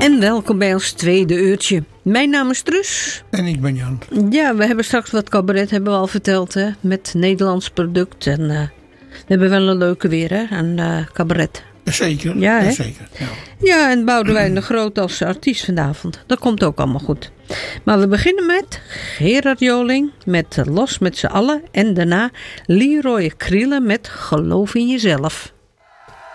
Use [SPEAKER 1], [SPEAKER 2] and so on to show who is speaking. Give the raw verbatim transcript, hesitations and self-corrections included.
[SPEAKER 1] En welkom bij ons tweede uurtje. Mijn naam is Truus.
[SPEAKER 2] En ik ben Jan.
[SPEAKER 1] Ja, we hebben straks wat cabaret, hebben we al verteld, hè, met Nederlands product. En uh, we hebben wel een leuke weer, hè, aan uh, cabaret.
[SPEAKER 2] Zeker,
[SPEAKER 1] ja,
[SPEAKER 2] ja,
[SPEAKER 1] hè?
[SPEAKER 2] zeker. Ja.
[SPEAKER 1] Ja, en Boudewijn de Groot als artiest vanavond. Dat komt ook allemaal goed. Maar we beginnen met Gerard Joling met Los met z'n allen. En daarna Leroy Krielen met Geloof in jezelf.